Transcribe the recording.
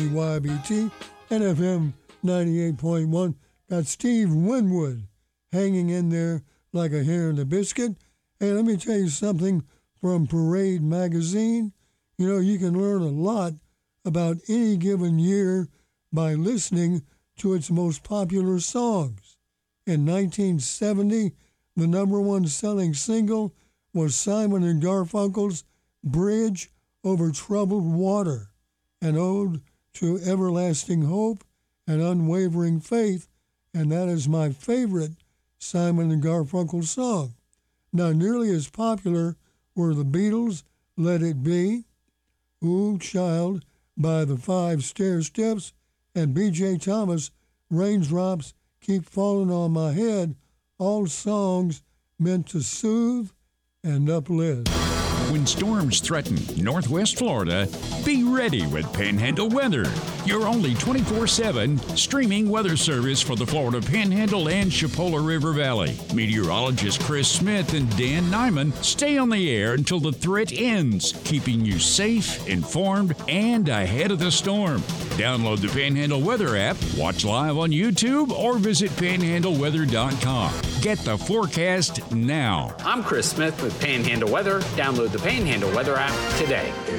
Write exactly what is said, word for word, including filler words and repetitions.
Y B T and F M ninety-eight point one. Got Steve Winwood hanging in there like a hare in a biscuit. Hey, let me tell you something from Parade Magazine. You know, you can learn a lot about any given year by listening to its most popular songs. In nineteen seventy, the number one selling single was Simon and Garfunkel's Bridge Over Troubled Water, an ode to everlasting hope and unwavering faith, and that is my favorite Simon and Garfunkel song. Now, nearly as popular were the Beatles' Let It Be, Ooh Child by the Five Stair Steps, and B J Thomas' Raindrops Keep Falling on My Head, all songs meant to soothe and uplift. When storms threaten Northwest Florida, be ready with Panhandle Weather, your only twenty-four seven streaming weather service for the Florida Panhandle and Chipola River Valley. Meteorologists Chris Smith and Dan Nyman stay on the air until the threat ends, keeping you safe, informed, and ahead of the storm. Download the Panhandle Weather app, watch live on YouTube, or visit panhandle weather dot com. Get the forecast now. I'm Chris Smith with Panhandle Weather. Download the Panhandle Weather app today.